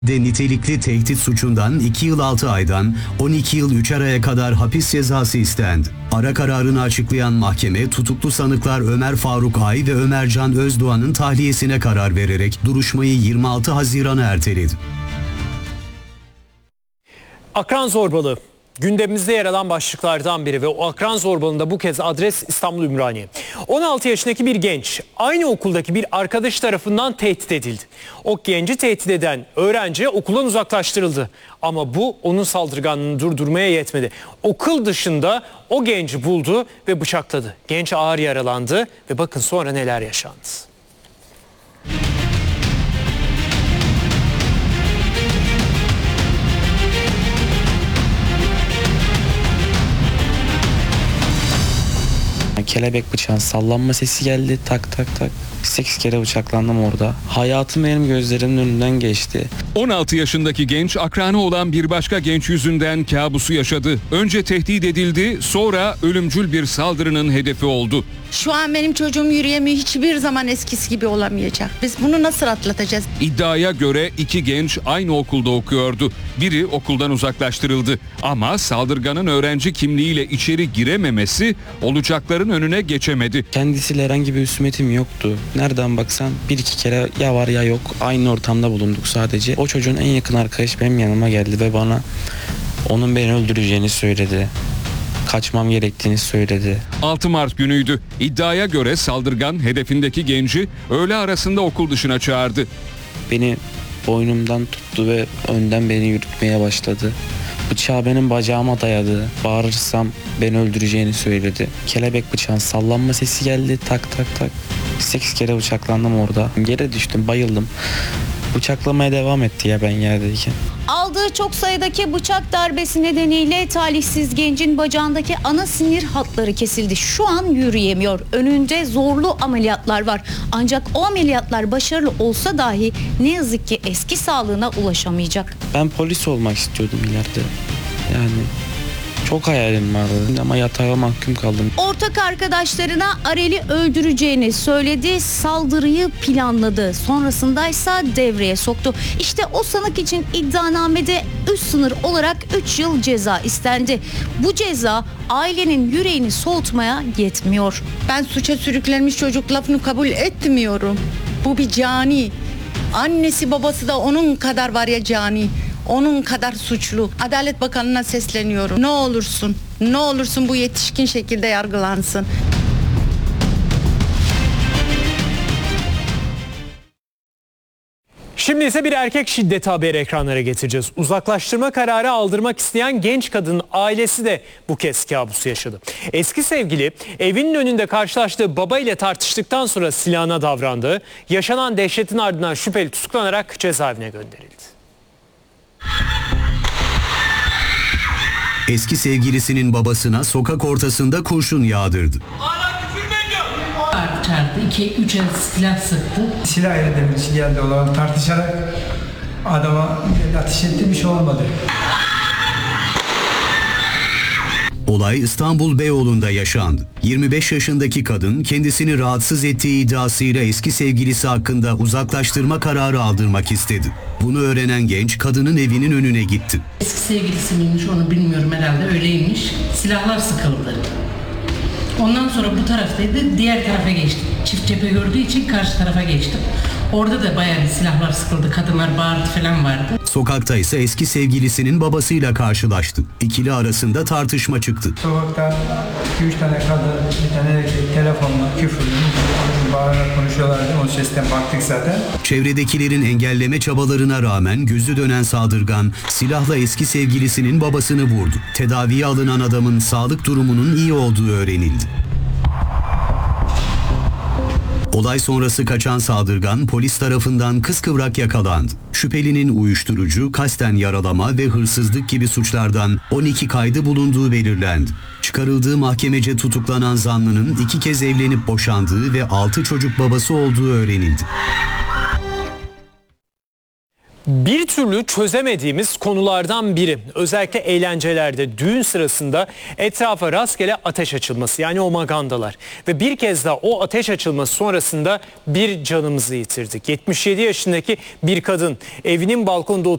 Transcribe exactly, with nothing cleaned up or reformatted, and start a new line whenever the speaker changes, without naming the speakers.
de nitelikli tehdit suçundan iki yıl altı aydan on iki yıl üç aya kadar hapis cezası istendi. Ara kararını açıklayan mahkeme tutuklu sanıklar Ömer Faruk Ay ve Ömercan Özdoğan'ın tahliyesine karar vererek duruşmayı yirmi altı Haziran'a erteledi.
Akran zorbalığı gündemimizde yer alan başlıklardan biri ve o akran zorbalığında bu kez adres İstanbul Ümraniye. on altı yaşındaki bir genç aynı okuldaki bir arkadaş tarafından tehdit edildi. O genci tehdit eden öğrenci okuldan uzaklaştırıldı. Ama bu onun saldırganlığını durdurmaya yetmedi. Okul dışında o genci buldu ve bıçakladı. Genç ağır yaralandı ve bakın sonra neler yaşandı.
Kelebek bıçağın sallanma sesi geldi, tak tak tak. sekiz kere bıçaklandım orada. Hayatım benim gözlerimin önünden geçti.
on altı yaşındaki genç akranı olan bir başka genç yüzünden kabusu yaşadı. Önce tehdit edildi, sonra ölümcül bir saldırının hedefi oldu.
Şu an benim çocuğum yürüyemiyor, hiçbir zaman eskisi gibi olamayacak. Biz bunu nasıl atlatacağız?
İddiaya göre iki genç aynı okulda okuyordu. Biri okuldan uzaklaştırıldı. Ama saldırganın öğrenci kimliğiyle içeri girememesi olacakların önüne geçemedi.
Kendisiyle herhangi bir husumetim yoktu. Nereden baksan bir iki kere ya var ya yok. Aynı ortamda bulunduk sadece. O çocuğun en yakın arkadaşı benim yanıma geldi ve bana onun beni öldüreceğini söyledi. Kaçmam gerektiğini söyledi.
altı Mart günüydü. İddiaya göre saldırgan hedefindeki genci öğle arasında okul dışına çağırdı.
Beni boynumdan tuttu ve önden beni yürütmeye başladı. Bıçağı benim bacağıma dayadı. Bağırırsam beni öldüreceğini söyledi. Kelebek bıçağın sallanma sesi geldi, tak tak tak. sekiz kere bıçaklandım orada. Yere düştüm, bayıldım. Bıçaklamaya devam etti ya ben yerdeyken.
Aldığı çok sayıdaki bıçak darbesi nedeniyle talihsiz gencin bacağındaki ana sinir hatları kesildi. Şu an yürüyemiyor. Önünde zorlu ameliyatlar var. Ancak o ameliyatlar başarılı olsa dahi ne yazık ki eski sağlığına ulaşamayacak.
Ben polis olmak istiyordum ileride. Yani çok hayalim vardı ama yatağa mahkum kaldım.
Ortak arkadaşlarına Arel'i öldüreceğini söyledi, saldırıyı planladı. Sonrasındaysa devreye soktu. İşte o sanık için iddianamede üst sınır olarak üç yıl ceza istendi. Bu ceza ailenin yüreğini soğutmaya yetmiyor.
Ben suça sürüklenmiş çocuk lafını kabul etmiyorum. Bu bir cani. Annesi babası da onun kadar var ya cani. Onun kadar suçlu. Adalet Bakanı'na sesleniyorum. Ne olursun, ne olursun bu yetişkin şekilde yargılansın.
Şimdi ise bir erkek şiddeti haberi ekranlara getireceğiz. Uzaklaştırma kararı aldırmak isteyen genç kadının ailesi de bu kez kabusu yaşadı. Eski sevgili evinin önünde karşılaştığı baba ile tartıştıktan sonra silahına davrandı. Yaşanan dehşetin ardından şüpheli tutuklanarak cezaevine gönderildi.
Eski sevgilisinin babasına sokak ortasında kurşun yağdırdı.
Bağırdı çağırdı. iki üç el silah sıktı.
Silah ile demiş geldi olan tartışarak adama ateş etti, bir şey olmadı.
Olay İstanbul Beyoğlu'nda yaşandı. yirmi beş yaşındaki kadın kendisini rahatsız ettiği iddiasıyla eski sevgilisi hakkında uzaklaştırma kararı aldırmak istedi. Bunu öğrenen genç kadının evinin önüne gitti.
Eski sevgilisi miymiş onu bilmiyorum, herhalde öyleymiş. Silahlar sıkıldı. Ondan sonra bu taraftaydı, diğer tarafa geçtim. Çift cephe gördüğü için karşı tarafa geçtim. Orada da bayağı bir silahlar sıkıldı. Kadınlar bağırdı falan vardı.
Sokakta ise eski sevgilisinin babasıyla karşılaştı. İkili arasında tartışma çıktı.
Sokakta iki üç tane kadın, bir tane erkek telefonla küfürlü, bağırarak konuşuyorlardı. O sesten baktık zaten.
Çevredekilerin engelleme çabalarına rağmen gözü dönen saldırgan silahla eski sevgilisinin babasını vurdu. Tedaviye alınan adamın sağlık durumunun iyi olduğu öğrenildi. Olay sonrası kaçan saldırgan polis tarafından kıskıvrak yakalandı. Şüphelinin uyuşturucu, kasten yaralama ve hırsızlık gibi suçlardan on iki kaydı bulunduğu belirlendi. Çıkarıldığı mahkemece tutuklanan zanlının iki kez evlenip boşandığı ve altı çocuk babası olduğu öğrenildi.
Bir türlü çözemediğimiz konulardan biri. Özellikle eğlencelerde, düğün sırasında etrafa rastgele ateş açılması, yani o magandalar. Ve bir kez daha o ateş açılması sonrasında bir canımızı yitirdik. yetmiş yedi yaşındaki bir kadın evinin balkonunda